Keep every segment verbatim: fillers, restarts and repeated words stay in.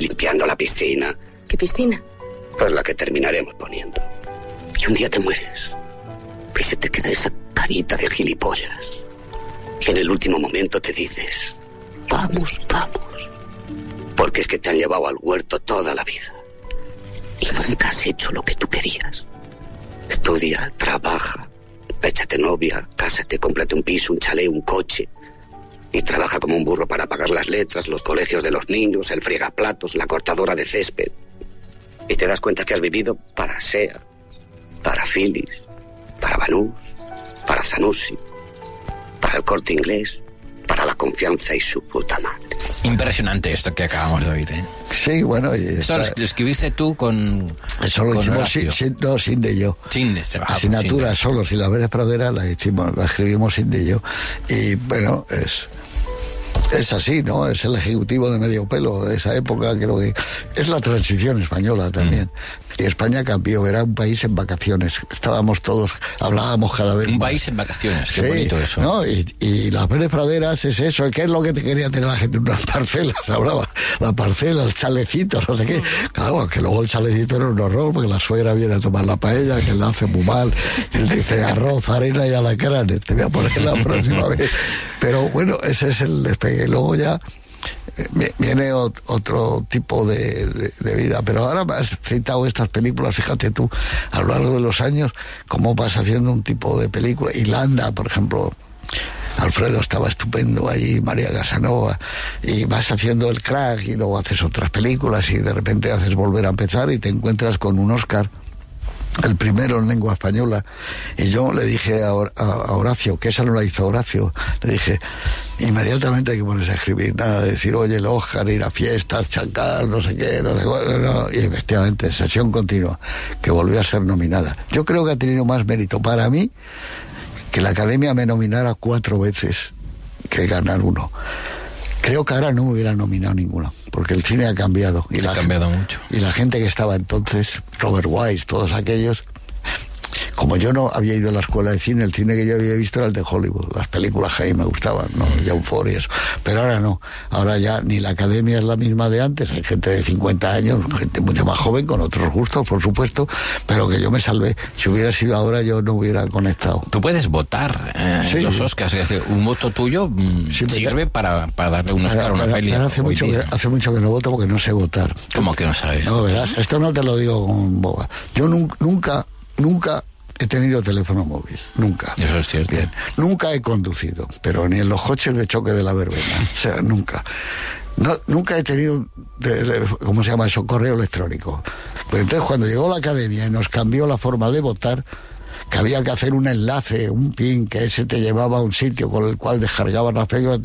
limpiando la piscina. ¿Qué piscina? Pues la que terminaremos poniendo. Y un día te mueres. Y se te queda esa carita de gilipollas. Y en el último momento te dices, vamos, vamos. Porque es que te han llevado al huerto toda la vida. Y nunca has hecho lo que tú querías. Estudia, trabaja, échate novia, cásate, cómprate un piso, un chalet, un coche. Y trabaja como un burro para pagar las letras, los colegios de los niños, el fregaplatos, la cortadora de césped. Y te das cuenta que has vivido para SEA, para Philips, para Banús, para Zanussi, para el Corte Inglés, para la Confianza y su puta madre. Impresionante esto que acabamos de oír, ¿eh? Sí, bueno... Y esto está... lo escribiste tú con... Eso lo con hicimos sin, sin, no, sin de yo. Sin de ah, asignatura sin solo, sin la Vera Pradera, la, hicimos, la escribimos sin de yo. Y bueno, es... Es así, ¿no? Es el ejecutivo de medio pelo de esa época, creo que es la transición española también. Mm. Y España cambió, era un país en vacaciones. Estábamos todos, hablábamos cada vez Un más. país en vacaciones, qué sí, bonito eso. ¿no? Y, y las Pérez Praderas es eso, ¿qué es lo que te quería tener la gente? Unas parcelas, hablaba, la parcela, el chalecito, no sé qué. Claro, que luego el chalecito era un horror, porque la suegra viene a tomar la paella, que la hace muy mal. Él dice arroz, harina y alacranes, te voy a poner la próxima vez. Pero bueno, ese es el despegue. Y luego ya viene otro tipo de, de, de vida. Pero ahora me has citado estas películas, fíjate tú, a lo largo de los años, cómo vas haciendo un tipo de película. Irlanda, por ejemplo, Alfredo estaba estupendo allí, María Casanova, y vas haciendo El Crack y luego haces otras películas y de repente haces Volver a empezar y te encuentras con un Oscar, el primero en lengua española. Y yo le dije a, Hor- a Horacio, que esa no la hizo Horacio, le dije, inmediatamente hay que ponerse a escribir, nada de decir, oye, el Oscar, ir a fiestas, chancar, no sé qué, no sé cuál, no. Y efectivamente, sesión continua, que volvió a ser nominada. Yo creo que ha tenido más mérito para mí que la Academia me nominara cuatro veces que ganar uno. Creo que ahora no me hubiera nominado ninguno, porque el cine ha cambiado. Y ha la cambiado gente, mucho. Y la gente que estaba entonces, Robert Wise, todos aquellos, como yo no había ido a la escuela de cine, el cine que yo había visto era el de Hollywood. Las películas que a mí me gustaban, ¿no? John Ford y eso. Pero ahora no. Ahora ya ni la Academia es la misma de antes. Hay gente de cincuenta años, gente mucho más joven, con otros gustos, por supuesto, pero que yo me salvé. Si hubiera sido ahora, yo no hubiera conectado. Tú puedes votar eh, sí, los sí. Oscars, es decir, un voto tuyo mm, Sí, sirve ya, para, para darle un Oscar a una ahora, peli. ahora hace, hoy mucho día. que, hace mucho que no voto porque no sé votar. ¿Cómo que no sabes? No, verás, esto no te lo digo con boba. Yo nun- nunca, nunca he tenido teléfono móvil, nunca. Eso es cierto. Bien, nunca he conducido, pero ni en los coches de choque de la verbena, o sea, nunca. No, nunca he tenido, de, de, ¿cómo se llama eso? Correo electrónico. Pues entonces cuando llegó la Academia y nos cambió la forma de votar, que había que hacer un enlace, un pin, que ese te llevaba a un sitio con el cual descargaban las películas,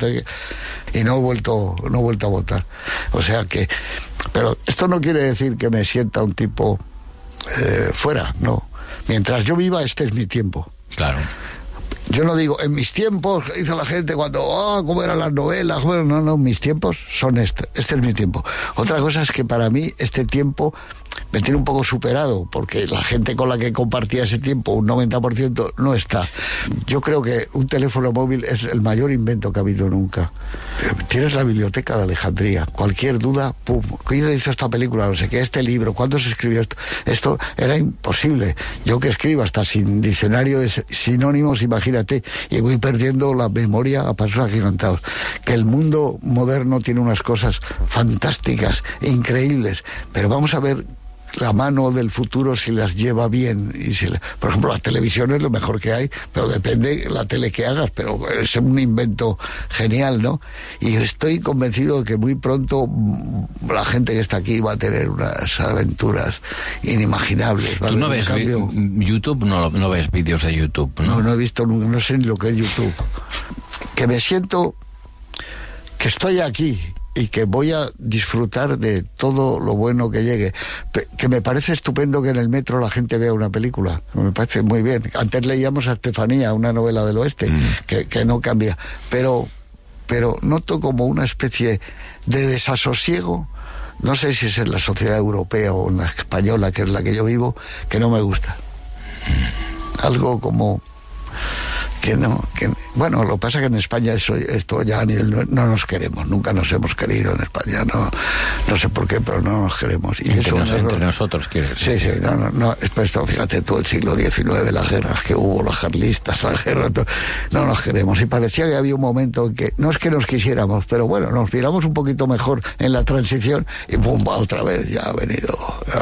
y no he vuelto, no he vuelto a votar. O sea que, pero esto no quiere decir que me sienta un tipo eh, fuera, no. Mientras yo viva, este es mi tiempo. Claro. Yo no digo, en mis tiempos, dice la gente cuando, ah, oh, cómo eran las novelas, bueno, no, no, mis tiempos son este, este es mi tiempo. Otra cosa es que para mí este tiempo me tiene un poco superado, porque la gente con la que compartía ese tiempo, un noventa por ciento, no está. Yo creo que un teléfono móvil es el mayor invento que ha habido nunca. Tienes la biblioteca de Alejandría, cualquier duda, pum, ¿quién hizo esta película? No sé qué, este libro, ¿cuándo se escribió esto? Esto era imposible. Yo que escribo hasta sin diccionario de sinónimos, imagínate, y voy perdiendo la memoria a pasos agigantados. Que el mundo moderno tiene unas cosas fantásticas, increíbles, pero vamos a ver la mano del futuro si las lleva bien. Y si, por ejemplo, la televisión es lo mejor que hay, pero depende la tele que hagas, pero es un invento genial, ¿no? Y estoy convencido de que muy pronto la gente que está aquí va a tener unas aventuras inimaginables, ¿vale? ¿Tú no ves cambio, vi- YouTube? No, no ves vídeos de YouTube, ¿no? No, no he visto nunca, no sé ni lo que es YouTube. Que me siento que estoy aquí y que voy a disfrutar de todo lo bueno que llegue. Pe- que me parece estupendo que en el metro la gente vea una película. Me parece muy bien. Antes leíamos a Estefanía, una novela del oeste, mm. que, que no cambia. Pero, pero noto como una especie de desasosiego. No sé si es en la sociedad europea o en la española, que es la que yo vivo, que no me gusta. Algo como que no, que bueno, lo que pasa es que en España eso, esto ya a nivel, no, no nos queremos, nunca nos hemos querido en España, no, no sé por qué, pero no nos queremos. Y entre, eso, nos, no, entre nosotros, ¿quieres Sí, sí, no, no, no, es pues esto, fíjate tú, el siglo diecinueve, las guerras que hubo, los carlistas, las guerras, todo, no nos queremos. Y parecía que había un momento en que, no es que nos quisiéramos, pero bueno, nos miramos un poquito mejor en la transición y pum, otra vez ya ha venido,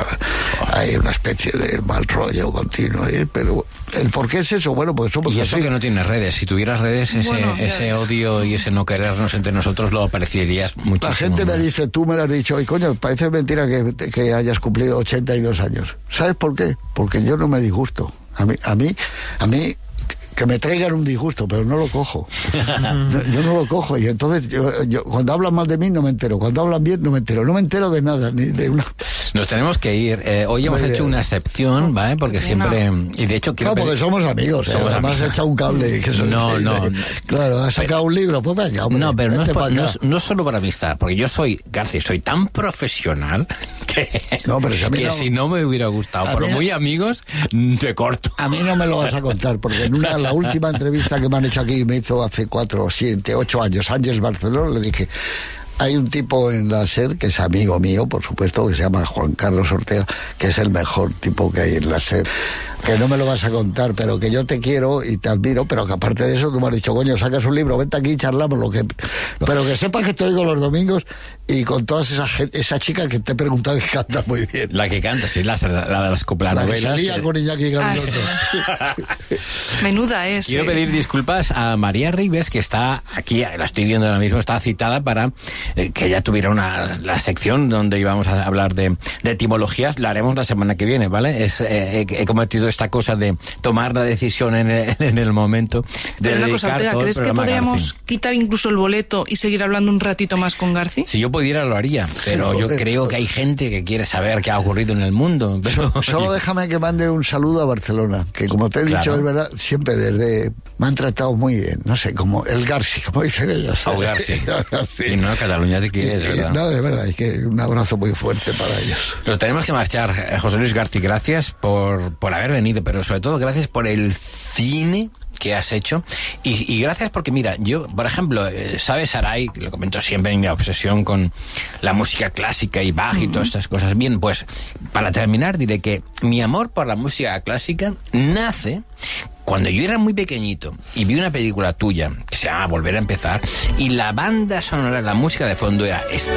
ya, hay una especie de mal rollo continuo, ¿eh? Pero ¿el por qué es eso? Bueno, pues somos Y eso así. que no tiene redes. Si tuvieras redes, ese, Bueno, ese odio y ese no querernos entre nosotros lo apreciarías muchísimo. La gente me más. dice, tú me lo has dicho, y coño, parece mentira que, que hayas cumplido ochenta y dos años. ¿Sabes por qué? Porque yo no me disgusto. A mí, a mí, a mí, que me traigan un disgusto, pero no lo cojo. No, yo no lo cojo, y entonces yo, yo, cuando hablan mal de mí no me entero, cuando hablan bien no me entero, no me entero de nada, ni de una... Nos tenemos que ir. Eh, hoy hemos Muy hecho bien. una excepción, ¿vale? Porque siempre... Y de hecho quiero No, porque pedir- somos amigos, ¿eh? Somos Además has amigos. echado un cable. Que eso- No, que- no, que- no. Claro, has sacado un libro, pues venga, hombre. No, pero no es, vente por- pa' no, acá. es, no es solo para amistad, porque yo soy, García, soy tan profesional que, No, pero si a mí que no- si no me hubiera gustado, A por mí- muy amigos, mm, te corto. A mí no me lo vas a contar, porque en una, la última entrevista que me han hecho aquí, me hizo hace cuatro, siete, ocho años, Ángels Barceló, le dije, hay un tipo en la SER, que es amigo mío, por supuesto, que se llama Juan Carlos Ortega, que es el mejor tipo que hay en la SER, que no me lo vas a contar, pero que yo te quiero y te admiro, pero que aparte de eso tú me has dicho, coño, sacas un libro, vente aquí y charlamos, lo que... pero que sepas que te oigo los domingos y con todas esas gen- esa chica que te he preguntado que canta muy bien. La que canta, sí, la, la de las La que coplanovelas. salía que- con Iñaki Ah, Gabilondo. Menuda es. Quiero eh. pedir disculpas a María Ribes, que está aquí, la estoy viendo ahora mismo, está citada para eh, que ella tuviera una la sección donde íbamos a hablar de, de etimologías. La haremos la semana que viene, ¿vale? Es, eh, he, he cometido esta cosa de tomar la decisión en el, en el momento de Pero una cosa, dedicar Ortega, todo el ¿crees que programa a podríamos Garci. quitar incluso el boleto y seguir hablando un ratito más con Garci? Si yo pudiera lo haría, pero yo creo que hay gente que quiere saber qué ha ocurrido en el mundo. Pero Solo déjame que mande un saludo a Barcelona, que como te he dicho, Claro. es verdad, siempre desde... Me han tratado muy bien, no sé, como el Garci, como dicen ellos. Au Garci. El Garci. Y no, Cataluña te quiere, Y- es y- verdad. No, de verdad, es que un abrazo muy fuerte para ellos. Nos tenemos que marchar. Eh, José Luis Garci, gracias por, por haber venido, pero sobre todo gracias por el cine que has hecho y, y gracias porque mira, yo por ejemplo, eh, sabes Saray, que lo comento siempre en mi obsesión con la música clásica y Bach y todas estas cosas. Bien, pues para terminar diré que mi amor por la música clásica nace cuando yo era muy pequeñito y vi una película tuya que se llama Volver a empezar y la banda sonora, la música de fondo era esta,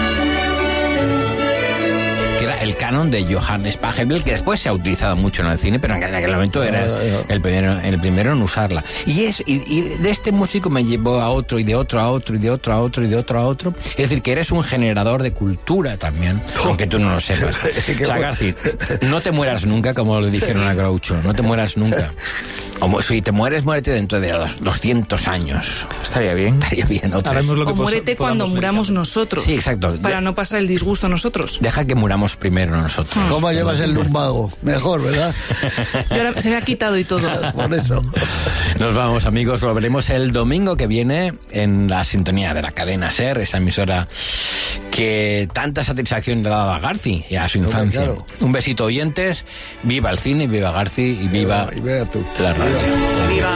que era el canon de Johannes Pachelbel, que después se ha utilizado mucho en el cine, pero en aquel momento era el primero, el primero en usarla. Y, es, y, y de este músico me llevó a otro, y de otro a otro, y de otro a otro, y de otro a otro. Es decir, que eres un generador de cultura también, aunque tú no lo sepas. Qué O sea, bueno. Garci, no te mueras nunca, como le dijeron a Groucho, no te mueras nunca. O si te mueres, muérete dentro de dos- doscientos años. Estaría bien. Estaría bien, o tres. Haremos lo que O muérete pos- cuando podamos muramos mediante. nosotros. Sí, exacto. Para De- no pasar el disgusto a nosotros. Deja que muramos primero nosotros. ¿Cómo llevas el lumbago? Mejor, ¿verdad? Y ahora se me ha quitado y todo. Por eso. Nos vamos, amigos. Volveremos el domingo que viene en la sintonía de la cadena SER, esa emisora que tanta satisfacción le ha dado a Garci y a su Hombre, infancia. claro. Un besito, oyentes. Viva el cine, viva Garci y viva Y vea tú. la radio. Viva.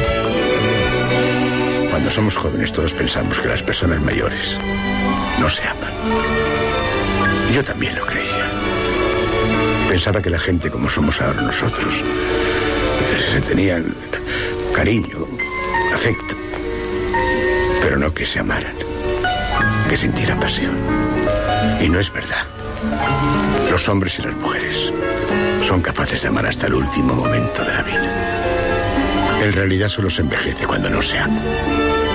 Cuando somos jóvenes todos pensamos que las personas mayores no se aman. Y yo también lo creía. Pensaba que la gente como somos ahora nosotros eh, se tenían cariño, afecto, pero no que se amaran, que sintieran pasión. Y no es verdad. Los hombres y las mujeres son capaces de amar hasta el último momento de la vida. En realidad solo se envejece cuando no se ama.